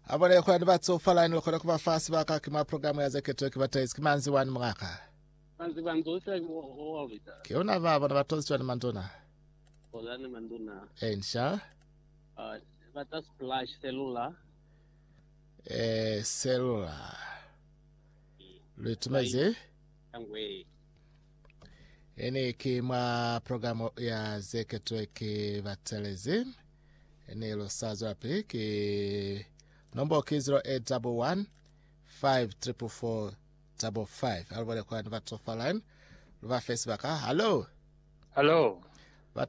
Abone kwa ndibatso fala ino kwa kwa fast baka kima programu ya zeketo kibataiz kimanzi wani mwaka. Manzi banzose wawita. Kiona baba na batozi wani mandona. Olani manduna. Ensha. Bata splash cellular. Cellular. Lutumeze. Angwe. Ene kima programu ya zeketo kibataiz. Ene lo sazo api ki number ki 0811 544 55. Albole kwa ndibatso fala ino. Luva Facebook. Hello. Hello.